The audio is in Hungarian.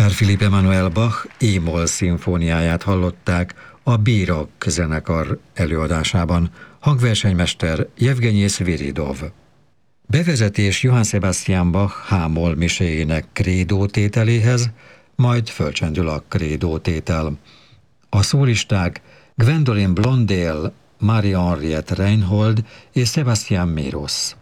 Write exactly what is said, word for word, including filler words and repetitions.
Carl Philipp Emanuel Bach E-moll szimfóniáját hallották a Bírok zenekar előadásában, hangversenymester Jevgenyi Sviridov. Bevezetés Johann Sebastian Bach H-moll miséjének krédó tételéhez, majd fölcsendül a krédó tétel. A szólisták Gwendoline Blondell, Marie-Henriette Reinhold és Sebastian Miros.